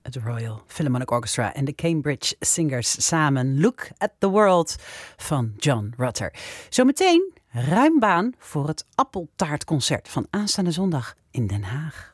het Royal Philharmonic Orchestra en de Cambridge Singers samen. Look at the World van John Rutter. Zometeen ruim baan voor het Appeltaartconcert van aanstaande zondag in Den Haag.